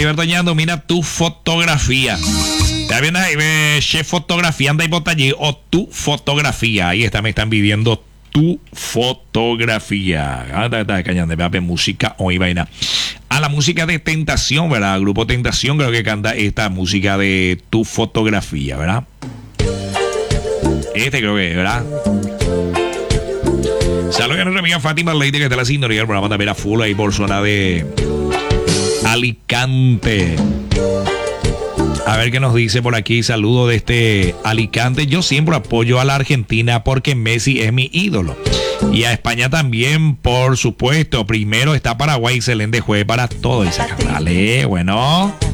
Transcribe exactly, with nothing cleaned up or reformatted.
Heriberto Ñando, mira tu fotografía. Está bien ahí, che fotografía, anda y bota allí, o tu fotografía. Ahí está, me están pidiendo tu fotografía. Anda, está cañando, me música hoy vaina. A la música de Tentación, ¿verdad? Grupo Tentación creo que canta esta música de tu fotografía, ¿verdad? Este creo que, ¿verdad? Saludos a nuestra amiga Fátima Leite que está la sintonía del programa también a full ahí por zona de Alicante. A ver qué nos dice por aquí. Saludo de este Alicante. Yo siempre apoyo a la Argentina porque Messi es mi ídolo. Y a España también, por supuesto. Primero está Paraguay. Excelente jueves para todos. Dale, bueno.